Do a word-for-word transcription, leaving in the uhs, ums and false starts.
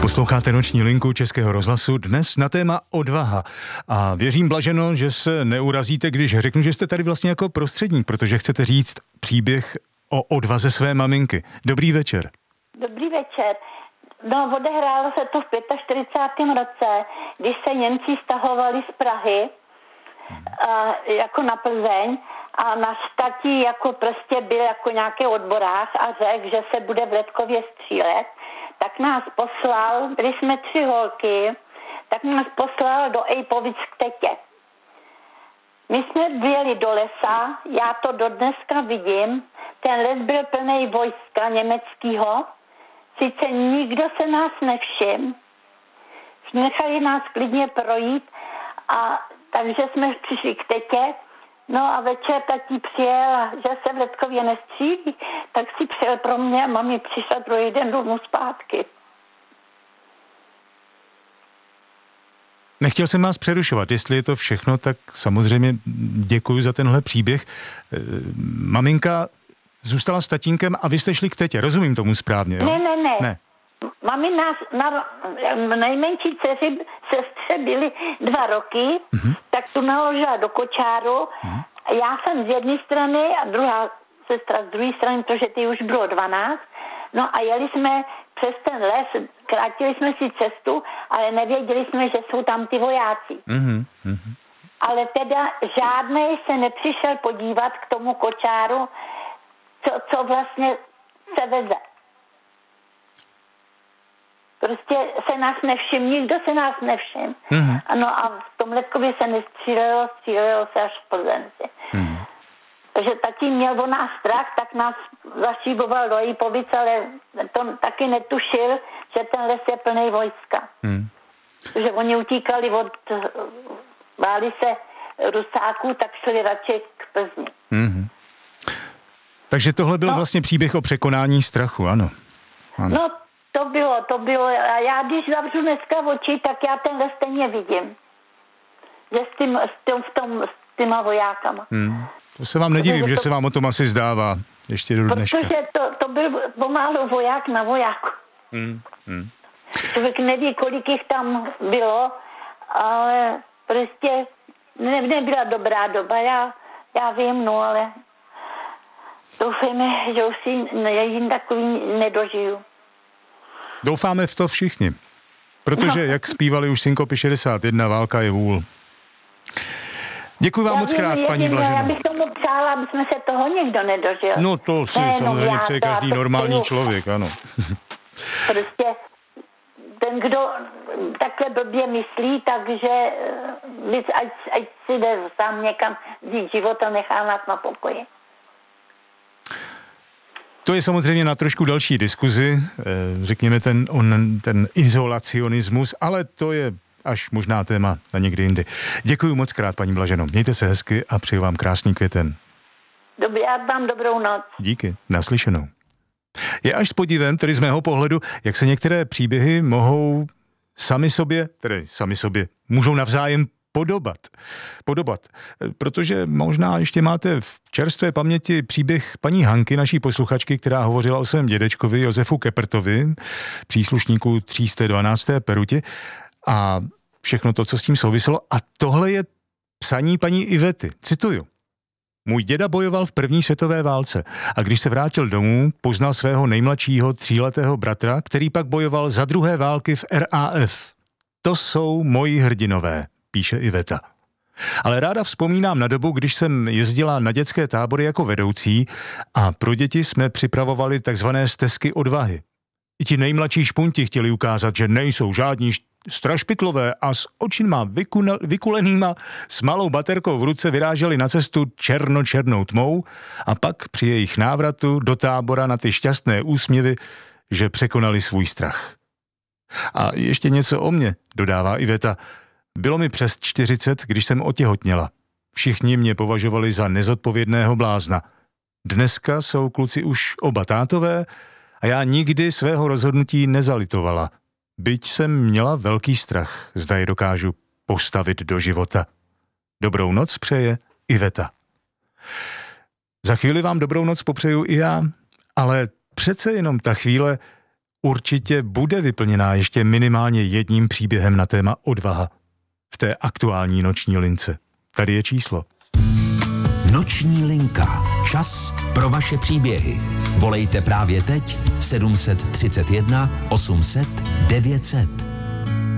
Posloucháte Noční linku Českého rozhlasu, dnes na téma odvaha. A věřím, Blaženo, že se neurazíte, když řeknu, že jste tady vlastně jako prostředník, protože chcete říct příběh o odvaze své maminky. Dobrý večer. Dobrý večer. No, odehrálo se to v čtyřicátém pátém roce, když se Němci stahovali z Prahy a, jako na Plzeň a náš tatí jako prostě byl jako nějaký odborář a řekl, že se bude v Letkově střílet, tak nás poslal, byli jsme tři holky, tak nás poslal do Ejpovic k tetě. My jsme vyjeli do lesa, já to dodneska vidím, ten les byl plný vojska německého, sice nikdo se nás nevšiml, nechali nás klidně projít, a takže jsme přišli k tetě, no a večer tatí přijel, že se v Letkově nestřílí, tak si přijel pro mě a mami přišla druhý den domů zpátky. Nechtěl jsem vás přerušovat, jestli je to všechno, tak samozřejmě děkuji za tenhle příběh. Maminka zůstala s tatínkem a vy jste šli k tetě, rozumím tomu správně, jo? Ne, ne, ne. ne. Mami nás, na, nejmenší dceři, sestře byly dva roky, mm-hmm. tak tu naložila do kočáru. Mm-hmm. Já jsem z jedné strany a druhá sestra z druhé strany, protože ty už bylo dvanáct. No a jeli jsme přes ten les, krátili jsme si cestu, ale nevěděli jsme, že jsou tam ty vojáci. Mm-hmm. Ale teda žádnej se nepřišel podívat k tomu kočáru, co, co vlastně se veze. Prostě se nás nevšim, nikdo se nás nevšim. Mm-hmm. Ano a v tom Letkově se nestřílelo, střílelo se až v Plzenci. Mm-hmm. Takže taky měl o nás strach, tak nás zašíboval do Ejpovic, ale to taky netušil, že ten les je plný vojska. Mm. Že oni utíkali od, báli se Rusáků, tak šli radši k Plzni. Mm-hmm. Takže tohle byl no. vlastně příběh o překonání strachu, ano. ano. No, to bylo, to bylo. A já když zavřu dneska oči, tak já tenhle stejně vidím. Že s tím, s tím, v tom, s těma vojákama. Hmm. To se vám nedivím, protože že to, se vám o tom asi zdává ještě do dneška. Protože to, to byl pomalu voják na vojáku. Hmm. Hmm. Člověk neví, kolik jich tam bylo, ale prostě ne, nebyla dobrá doba. Já, já vím, no, ale doufejme, že už si jim takový nedožiju. Doufáme v to všichni, protože, no. jak zpívali už Synkopy šedesát jedna, válka je vůl. Děkuji vám já moc krát, paní Blaženo. Já bych tomu přála, aby jsme se toho někdo nedožil. No to si ne, samozřejmě no, přeje každý normální člověk, ano. Prostě ten, kdo takhle blbě myslí, takže ať, ať si jde sám někam vzít život a nechá nás na pokoji. To je samozřejmě na trošku další diskuzi, řekněme ten, on, ten izolacionismus, ale to je až možná téma na někdy jindy. Děkuji moc krát, paní Blaženo. Mějte se hezky a přeju vám krásný květen. Dobrý, já vám dobrou noc. Díky, naslyšenou. Je až s podivem, tedy z mého pohledu, jak se některé příběhy mohou sami sobě, tedy sami sobě, můžou navzájem podobat. Podobat. Protože možná ještě máte v čerstvé paměti příběh paní Hanky, naší posluchačky, která hovořila o svém dědečkovi Josefu Kepertovi, příslušníku tři sta dvanácté Peruti a všechno to, co s tím souviselo. A tohle je psaní paní Ivety. Cituju. Můj děda bojoval v první světové válce a když se vrátil domů, poznal svého nejmladšího tříletého bratra, který pak bojoval za druhé války v R A F. To jsou moji hrdinové, píše Iveta. Ale ráda vzpomínám na dobu, když jsem jezdila na dětské tábory jako vedoucí a pro děti jsme připravovali takzvané stezky odvahy. I ti nejmladší špunti chtěli ukázat, že nejsou žádní strašpitlové a s očima vykuna, vykulenýma s malou baterkou v ruce vyráželi na cestu černo-černou tmou a pak při jejich návratu do tábora na ty šťastné úsměvy, že překonali svůj strach. A ještě něco o mně, dodává Iveta. Bylo mi přes čtyřicet, když jsem otěhotněla. Všichni mě považovali za nezodpovědného blázna. Dneska jsou kluci už oba tátové a já nikdy svého rozhodnutí nezalitovala. Byť jsem měla velký strach, zda je dokážu postavit do života. Dobrou noc přeje Iveta. Za chvíli vám dobrou noc popřeju i já, ale přece jenom ta chvíle určitě bude vyplněná ještě minimálně jedním příběhem na téma odvaha v té aktuální noční lince. Tady je číslo. Noční linka. Čas pro vaše příběhy. Volejte právě teď sedm set třicet jedna osm set devět set.